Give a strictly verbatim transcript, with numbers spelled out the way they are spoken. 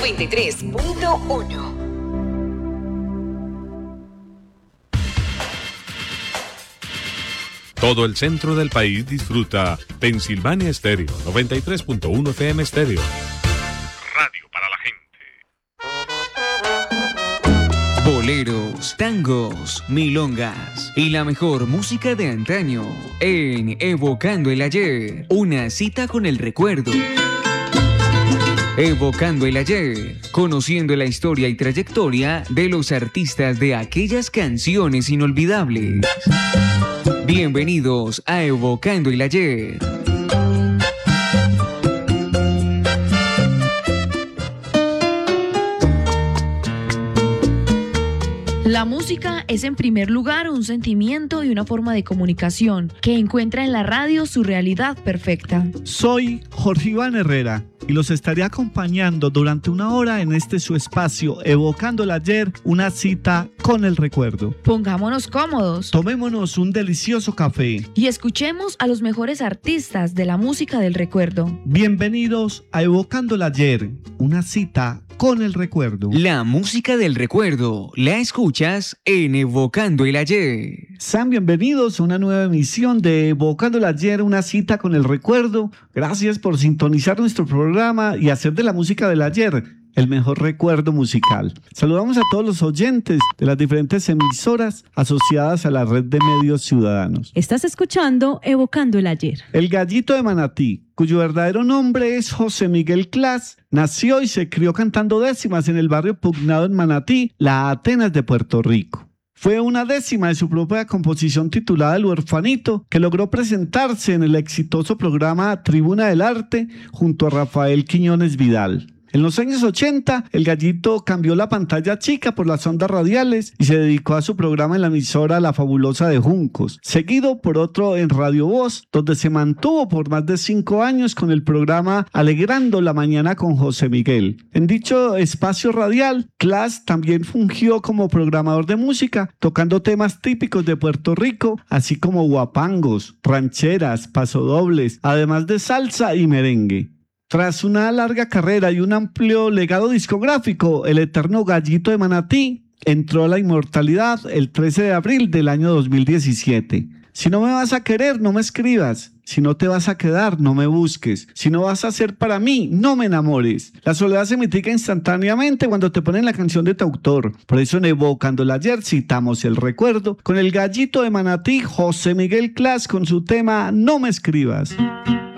noventa y tres punto uno. Todo el centro del país disfruta Pensilvania Estéreo, noventa y tres punto uno F M Estéreo. Radio para la gente. Boleros, tangos, milongas y la mejor música de antaño en Evocando el Ayer, una cita con el recuerdo. Evocando el Ayer, conociendo la historia y trayectoria de los artistas de aquellas canciones inolvidables. Bienvenidos a Evocando el Ayer. La música es en primer lugar un sentimiento y una forma de comunicación que encuentra en la radio su realidad perfecta. Soy Jorge Iván Herrera y los estaré acompañando durante una hora en este su espacio, Evocando el Ayer, una cita con el recuerdo. Pongámonos cómodos. Tomémonos un delicioso café. Y escuchemos a los mejores artistas de la música del recuerdo. Bienvenidos a Evocando el Ayer, una cita con el recuerdo. La música del recuerdo la escuchas en Evocando el Ayer. Sean bienvenidos a una nueva emisión de Evocando el Ayer, una cita con el recuerdo. Gracias por sintonizar nuestro programa y hacer de la música del ayer el mejor recuerdo musical. Saludamos a todos los oyentes de las diferentes emisoras asociadas a la red de medios ciudadanos. Estás escuchando Evocando el Ayer. El Gallito de Manatí, cuyo verdadero nombre es José Miguel Clas, nació y se crió cantando décimas en el barrio Pugnado en Manatí, la Atenas de Puerto Rico. Fue una décima de su propia composición titulada El Huerfanito, que logró presentarse en el exitoso programa Tribuna del Arte junto a Rafael Quiñones Vidal. En los años ochenta, el Gallito cambió la pantalla chica por las ondas radiales y se dedicó a su programa en la emisora La Fabulosa de Juncos, seguido por otro en Radio Voz, donde se mantuvo por más de cinco años con el programa Alegrando la Mañana con José Miguel. En dicho espacio radial, Clas también fungió como programador de música, tocando temas típicos de Puerto Rico, así como guapangos, rancheras, pasodobles, además de salsa y merengue. Tras una larga carrera y un amplio legado discográfico, el eterno Gallito de Manatí entró a la inmortalidad el trece de abril del año dos mil diecisiete. Si no me vas a querer, no me escribas. Si no te vas a quedar, no me busques. Si no vas a ser para mí, no me enamores. La soledad se mitiga instantáneamente cuando te ponen la canción de tu autor. Por eso en Evocando el Ayer citamos el recuerdo con el Gallito de Manatí, José Miguel Clas, con su tema No me escribas.